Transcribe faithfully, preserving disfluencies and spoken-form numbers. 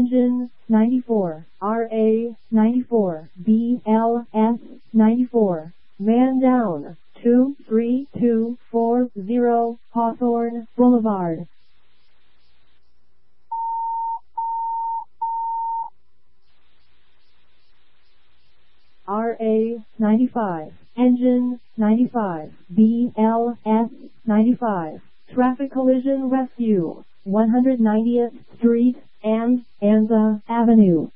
Engine ninety-four, R A ninety-four, B L S ninety-four. Man down, two three two four zero Hawthorne Boulevard. R A ninety-five, Engine ninety-five, B L S ninety-five. Traffic Collision Rescue, one hundred ninetieth Street and Anza Avenue.